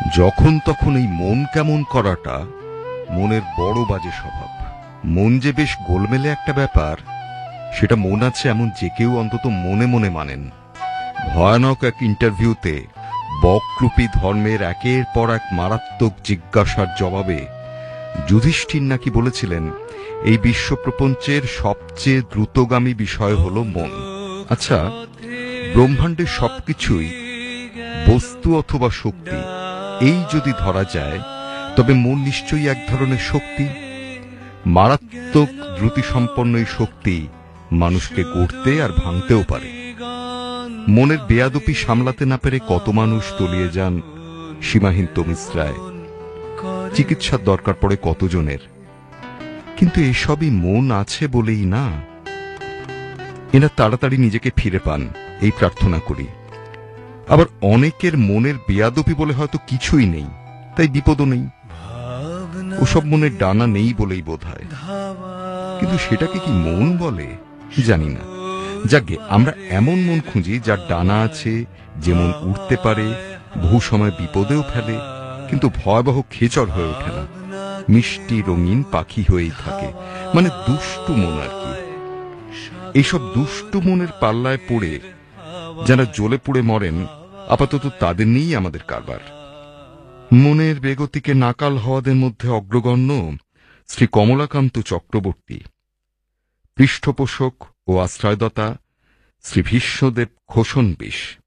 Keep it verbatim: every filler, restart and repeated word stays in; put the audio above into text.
যখন তখন এই মন কেমন করাটা মনের বড় বাজে স্বভাব। মন যে বেশ গোলমেলে একটা ব্যাপার, সেটা মন আছে এমন যে কেউ অন্তত মনে মনে মানেন। ভয়ানক এক ইন্টারভিউতে বকরূপী ধর্মের একের পর এক মারাত্মক জিজ্ঞাসার জবাবে যুধিষ্ঠির নাকি বলেছিলেন, এই বিশ্ব প্রপঞ্চের সবচেয়ে দ্রুতগামী বিষয় হল মন। আচ্ছা, ব্রহ্মাণ্ডের সবকিছুই বস্তু অথবা শক্তি, এই যদি ধরা যায় তবে মন নিশ্চয়ই এক ধরনের শক্তি। মারাত্মক দ্রুতিসম্পন্ন এই শক্তি মানুষকে গড়তে আর ভাঙতেও পারে। মনের বেয়াদপি সামলাতে না পেরে কত মানুষ তলিয়ে যান সীমাহীন তমিশ্রায়, চিকিৎসার দরকার পড়ে কতজনের। কিন্তু এসবই মন আছে বলেই না। এরা তাড়াতাড়ি নিজেকে ফিরে পান, এই প্রার্থনা করি। আবার অনেকের মনের বেয়াদপি বলে হয়তো কিছুই নেই, তাই বিপদও নেই। ওসব মনের ডানা নেই বলেই বোধ হয়। কিন্তু সেটাকে কি মন বলে জানি না। যাকে আমরা এমন মন খুঁজি যার ডানা আছে, যেমন উড়তে পারে, বহু সময় বিপদেও ফেলে, কিন্তু ভয়াবহ খেচর হয়ে ওঠে না, মিষ্টি রঙিন পাখি হয়েই থাকে, মানে দুষ্টু মন আর কি। এইসব দুষ্টু মনের পাল্লায় পড়ে যারা জ্বলে পুড়ে মরেন, আপাতত তাদের নিয়েই আমাদের কারবার। মনের বেগতিকে নাকাল হওয়াদের মধ্যে অগ্রগণ্য শ্রী কমলাকান্ত চক্রবর্তী, পৃষ্ঠপোষক ও আশ্রয়দাতা শ্রী ভীষ্মদেব খোসনবিশ।